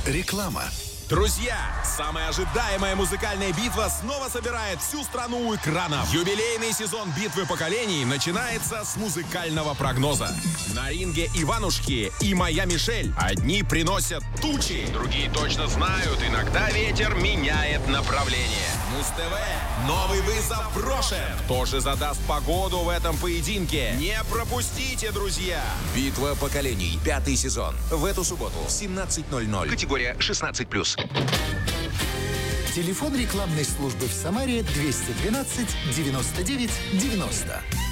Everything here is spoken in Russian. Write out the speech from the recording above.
Реклама. Друзья, самая ожидаемая музыкальная битва снова собирает всю страну у экранов. Юбилейный сезон битвы поколений начинается с музыкального прогноза. На ринге Иванушки и моя Мишель. Одни приносят тучи, другие точно знают, иногда ветер меняет направление. Муз-ТВ, новый вызов брошен. Кто же задаст погоду в этом поединке? Не пропустите, друзья! Битва поколений. 5-й сезон. В эту субботу в 17:00. Категория 16+. Телефон рекламной службы в Самаре 212 99 90.